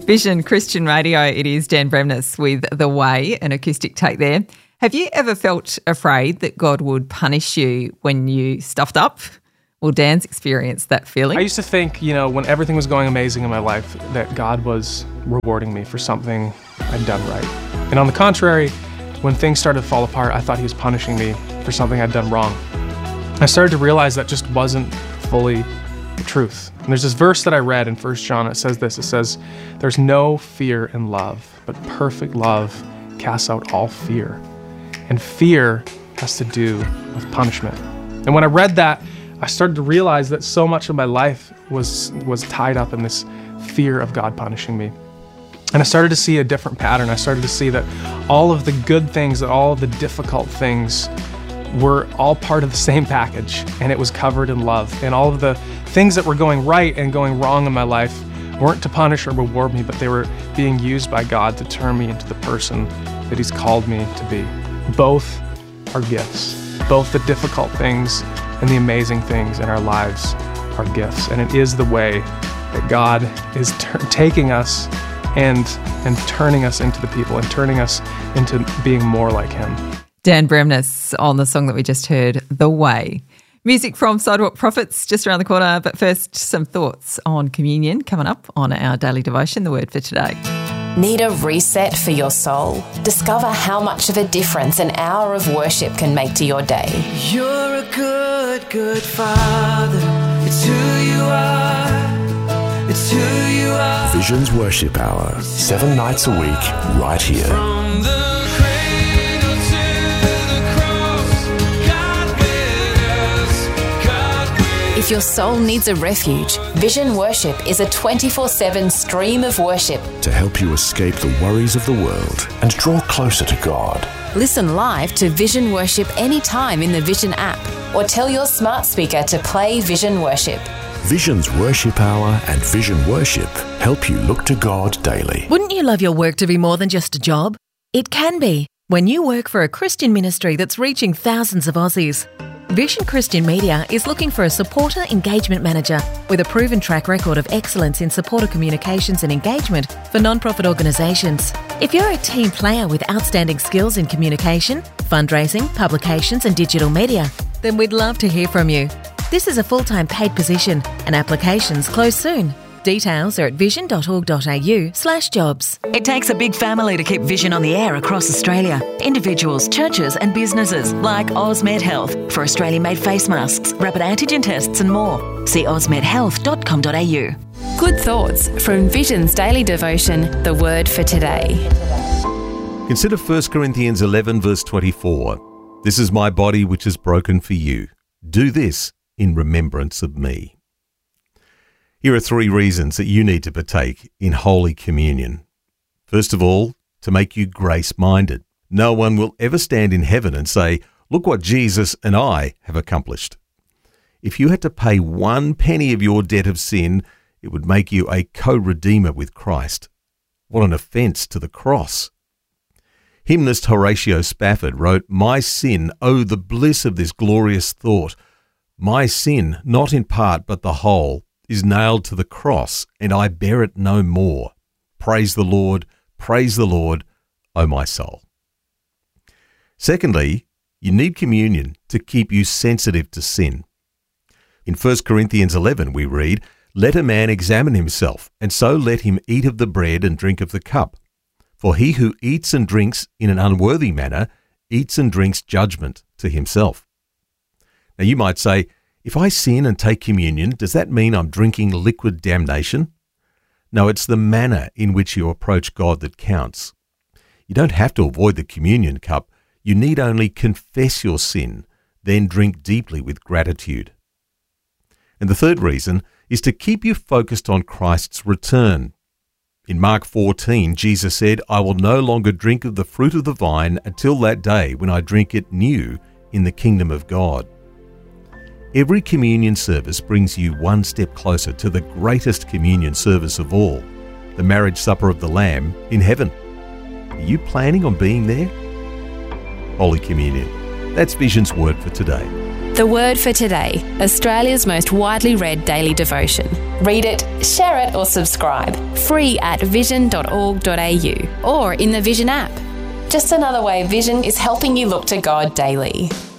Vision Christian Radio, it is Dan Bremnes with The Way, an acoustic take there. Have you ever felt afraid that God would punish you when you stuffed up? Well, Dan's experienced that feeling. I used to think, when everything was going amazing in my life, that God was rewarding me for something I'd done right. And on the contrary, when things started to fall apart, I thought he was punishing me for something I'd done wrong. I started to realize that just wasn't fully the truth. And there's this verse that I read in 1 John. It says this. It says, "There's no fear in love, but perfect love casts out all fear." And fear has to do with punishment. And when I read that, I started to realize that so much of my life was tied up in this fear of God punishing me. And I started to see a different pattern. I started to see that all of the good things, that all of the difficult things were all part of the same package, and it was covered in love. And all of the things that were going right and going wrong in my life weren't to punish or reward me, but they were being used by God to turn me into the person that He's called me to be. Both are gifts. Both the difficult things and the amazing things in our lives are gifts. And it is the way that God is taking us and turning us into the people and turning us into being more like Him. Dan Bremnes on the song that we just heard, The Way. Music from Sidewalk Prophets just around the corner, but first some thoughts on communion coming up on our daily devotion, the word for today. Need a reset for your soul? Discover how much of a difference an hour of worship can make to your day. You're a good, good Father. It's who you are. It's who you are. Vision's Worship Hour, 7 nights a week, right here. From the cradle to the cross, God with us, God with us. If your soul needs a refuge, Vision Worship is a 24/7 stream of worship. To help you escape the worries of the world and draw closer to God. Listen live to Vision Worship anytime in the Vision app, or tell your smart speaker to play Vision Worship. Vision's Worship Hour and Vision Worship help you look to God daily. Wouldn't you love your work to be more than just a job? It can be when you work for a Christian ministry that's reaching thousands of Aussies. Vision Christian Media is looking for a supporter engagement manager with a proven track record of excellence in supporter communications and engagement for non-profit organisations. If you're a team player with outstanding skills in communication, fundraising, publications and digital media, then we'd love to hear from you. This is a full-time paid position and applications close soon. Details are at vision.org.au/jobs. It takes a big family to keep Vision on the air across Australia. Individuals, churches and businesses like Osmed Health for Australian-made face masks, rapid antigen tests and more. See osmedhealth.com.au. Good thoughts from Vision's daily devotion, the word for today. Consider 1 Corinthians 11 verse 24. This is my body which is broken for you. Do this in remembrance of me. Here are 3 reasons that you need to partake in Holy Communion. First of all, to make you grace-minded. No one will ever stand in heaven and say, "Look what Jesus and I have accomplished." If you had to pay 1 penny of your debt of sin, it would make you a co-redeemer with Christ. What an offence to the cross. Hymnist Horatio Spafford wrote, "My sin, oh the bliss of this glorious thought. My sin, not in part but the whole, is nailed to the cross, and I bear it no more. Praise the Lord, O my soul." Secondly, you need communion to keep you sensitive to sin. In 1 Corinthians 11 we read, "Let a man examine himself, and so let him eat of the bread and drink of the cup. For he who eats and drinks in an unworthy manner eats and drinks judgment to himself." Now you might say, if I sin and take communion, does that mean I'm drinking liquid damnation? No, it's the manner in which you approach God that counts. You don't have to avoid the communion cup. You need only confess your sin, then drink deeply with gratitude. And the third reason is to keep you focused on Christ's return. In Mark 14, Jesus said, "I will no longer drink of the fruit of the vine until that day when I drink it new in the kingdom of God." Every communion service brings you one step closer to the greatest communion service of all, the marriage supper of the Lamb in heaven. Are you planning on being there? Holy Communion. That's Vision's word for today. The Word for Today, Australia's most widely read daily devotion. Read it, share it or subscribe. Free at vision.org.au or in the Vision app. Just another way Vision is helping you look to God daily.